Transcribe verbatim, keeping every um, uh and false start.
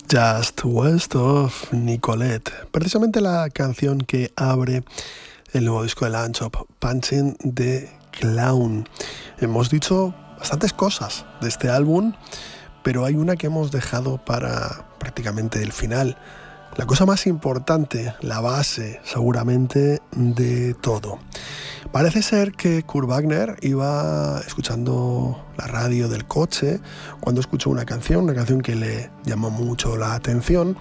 Just West of Nicolette, precisamente la canción que abre el nuevo disco de Lunch Up, Punching the Clown. Hemos dicho bastantes cosas de este álbum, pero hay una que hemos dejado para prácticamente el final. La cosa más importante, la base seguramente de todo. Parece ser que Kurt Wagner iba escuchando la radio del coche cuando escuchó una canción, una canción que le llamó mucho la atención